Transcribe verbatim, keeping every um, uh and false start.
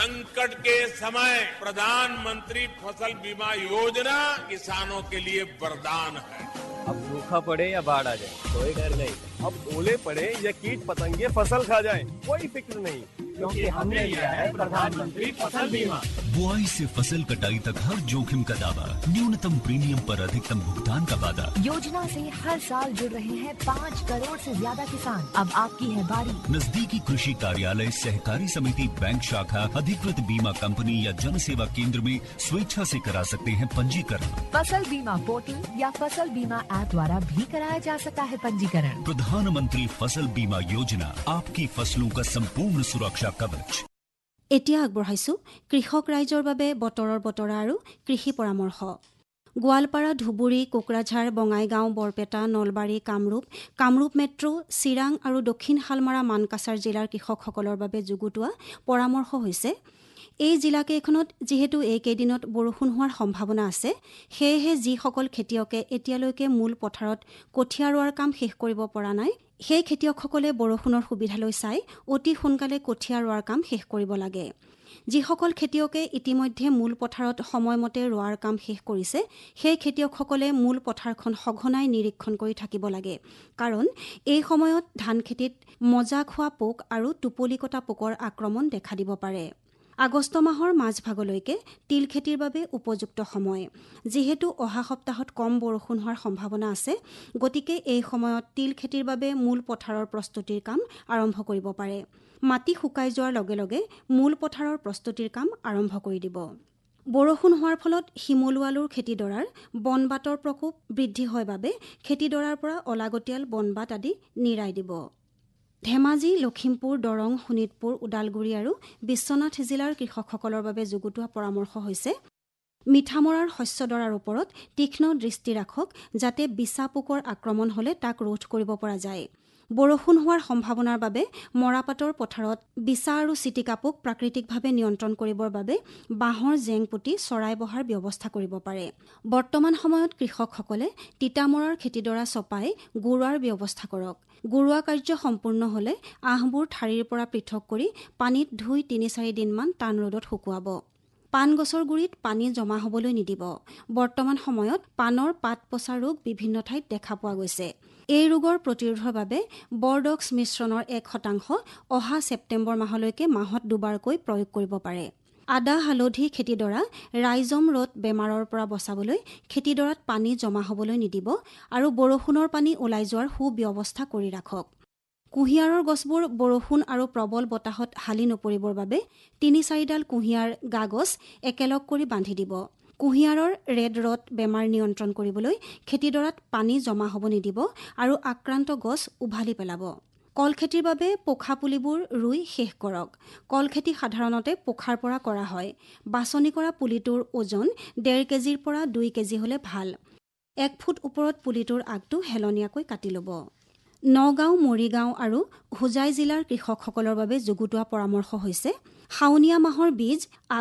संकट के समय प्रधानमंत्री फसल बीमा योजना किसानों के लिए वरदान है। अब सूखा पड़े या बाढ़ आ जाए कोई डर नहीं, अब ओले पड़े या कीट पतंगे फसल खा जाए कोई फिक्र नहीं, क्योंकि हमने लिया है प्रधानमंत्री फसल बीमा। बुआई से फसल कटाई तक हर जोखिम का दावा, न्यूनतम प्रीमियम पर अधिकतम भुगतान का वादा। योजना से हर साल जुड़ रहे हैं पाँच करोड़ से ज्यादा किसान। अब आपकी है बारी। नजदीकी कृषि कार्यालय, सहकारी समिति, बैंक शाखा, अधिकृत बीमा कंपनी या जन सेवा केंद्र में स्वेच्छा से करा सकते हैं पंजीकरण। फसल बीमा पोर्टल या फसल बीमा ऐप द्वारा भी कराया जा सकता है पंजीकरण। प्रधानमंत्री फसल बीमा योजना, आपकी फसलों का संपूर्ण सुरक्षा कवच। এতিয়া আগবঢ়াইছো কৃষক ৰাইজৰ বাবে বতৰৰ বতৰা আৰু কৃষি পৰামৰ্শ। গোৱালপাৰা, ধুবুৰী, কোকৰাঝাৰ, বঙাইগাঁও, বৰপেটা, নলবাৰী, কামৰূপ, কামৰূপ মেট্ৰ', চিৰাং আৰু দক্ষিণ শালমাৰা মানকাছাৰ জিলাৰ কৃষকসকলৰ বাবে যুগুতোৱা পৰামৰ্শ হৈছে, এই জিলাকেইখনত যিহেতু এইকেইদিনত বৰষুণ হোৱাৰ সম্ভাৱনা আছে, সেয়েহে যিসকল খেতিয়কে এতিয়ালৈকে মূল পথাৰত কঠীয়া ৰোৱাৰ কাম শেষ কৰিব পৰা নাই, সেই খেতিয়কসকলে বৰষুণৰ সুবিধালৈ চাই অতি সোনকালে কঠীয়া ৰোৱাৰ কাম শেষ কৰিব লাগে। যিসকল খেতিয়কে ইতিমধ্যে মূল পথাৰত সময়মতে ৰোৱাৰ কাম শেষ কৰিছে, সেই খেতিয়কসকলে মূল পথাৰখন সঘনাই নিৰীক্ষণ কৰি থাকিব লাগে, কাৰণ এই সময়ত ধান খেতিত মজা খোৱা পোক আৰু টোপলি কটা পোকৰ আক্ৰমণ দেখা দিব পাৰে। আগষ্ট মাহৰ মাজভাগলৈকে তিল খেতিৰ বাবে উপযুক্ত সময়। যিহেতু অহা সপ্তাহত কম বৰষুণ হোৱাৰ সম্ভাৱনা আছে, গতিকে এই সময়ত তিল খেতিৰ বাবে মূল পথাৰৰ প্ৰস্তুতিৰ কাম আৰম্ভ কৰিব পাৰে। মাটি শুকাই যোৱাৰ লগে লগে মূল পথাৰৰ প্ৰস্তুতিৰ কাম আৰম্ভ কৰি দিব। বৰষুণ হোৱাৰ ফলত শিমলু আলুৰ খেতিডৰাৰ বনবাতৰ প্ৰকোপ বৃদ্ধি হয় বাবে খেতিডৰাৰ পৰা অলাগতিয়াল বনবাত আদি নিৰাই দিব। ধেমাজি, লখিমপুৰ, দৰং, শোণিতপুৰ, ওদালগুৰি আৰু বিশ্বনাথ জিলাৰ কৃষকসকলৰ বাবে যুগুতোৱা পৰামৰ্শ হৈছে, মিঠামৰাৰ শস্যডৰাৰ ওপৰত তীক্ষ্ণ দৃষ্টি ৰাখক, যাতে বিছা পোকৰ আক্ৰমণ হ'লে তাক ৰোধ কৰিব পৰা যায়। বৰষুণ হোৱাৰ সম্ভাৱনাৰ বাবে মৰাপাটৰ পথাৰত বিছা আৰু চিটিকা পোক প্ৰাকৃতিকভাৱে নিয়ন্ত্ৰণ কৰিবৰ বাবে বাঁহৰ জেং পুতি চৰাই বহাৰ ব্যৱস্থা কৰিব পাৰে। বৰ্তমান সময়ত কৃষকসকলে তিতামৰাৰ খেতিডৰা চপাই গুৰুৱাৰ ব্যৱস্থা কৰক। গুৰুৱা কাৰ্য সম্পূৰ্ণ হ'লে আহবোৰ ঠাৰিৰ পৰা পৃথক কৰি পানীত ধুই তিনি চাৰি দিনমান টান ৰ'দত শুকুৱাব। পাণ গছৰ গুৰিত পানী জমা হ'বলৈ নিদিব। বৰ্তমান সময়ত পাণৰ পাত পচা ৰোগ বিভিন্ন ঠাইত দেখা পোৱা গৈছে। এই ৰোগৰ প্ৰতিৰোধৰ বাবে বৰডক্স মিশ্ৰণৰ এক শতাংশ অহা ছেপ্টেম্বৰ মাহলৈকে মাহত দুবাৰকৈ প্ৰয়োগ কৰিব পাৰে। আদা, হালধি খেতিডৰা ৰাইজম ৰ'দ বেমাৰৰ পৰা বচাবলৈ খেতিডৰাত পানী জমা হ'বলৈ নিদিব আৰু বৰষুণৰ পানী ওলাই যোৱাৰ সুব্যৱস্থা কৰি ৰাখক। কুঁহিয়াৰৰ গছবোৰ বৰষুণ আৰু প্ৰবল বতাহত হালি নপৰিবৰ বাবে তিনি চাৰিডাল কুঁহিয়াৰ গাগছ একেলগ কৰি বান্ধি দিব। কুঁহিয়াৰৰ ৰেড ৰট বেমাৰ নিয়ন্ত্ৰণ কৰিবলৈ খেতিডৰাত পানী জমা হ'ব নিদিব আৰু আক্ৰান্ত গছ উভালি পেলাব। কল খেতিৰ বাবে পোখা পুলিবোৰ ৰুই শেষ কৰক। কল খেতি সাধাৰণতে পোখাৰ পৰা কৰা হয়। বাছনি কৰা পুলিটোৰ ওজন ডেৰ কেজিৰ পৰা দুই কেজি হ'লে ভাল। এক ফুট ওপৰত পুলিটোৰ আগটো হেলনীয়াকৈ কাটি ল'ব। নগাঁও, মৰিগাঁও আৰু হোজাই জিলাৰ কৃষকসকলৰ বাবে যুগুতোৱা পৰামৰ্শ হৈছে, শাওনীয়া মাহৰ বীজ